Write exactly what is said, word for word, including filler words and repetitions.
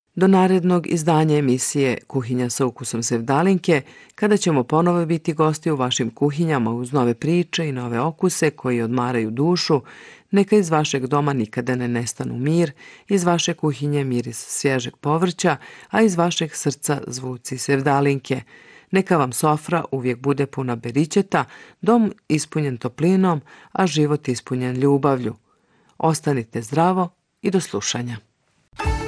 Do narednog izdanja emisije Kuhinja sa ukusom Sevdalinke, kada ćemo ponovo biti gosti u vašim kuhinjama uz nove priče i nove okuse koji odmaraju dušu, neka iz vašeg doma nikada ne nestanu mir, iz vaše kuhinje miris svježeg povrća, a iz vašeg srca zvuci Sevdalinke. Neka vam sofra uvijek bude puna beričeta, dom ispunjen toplinom, a život ispunjen ljubavlju. Ostanite zdravo i do slušanja.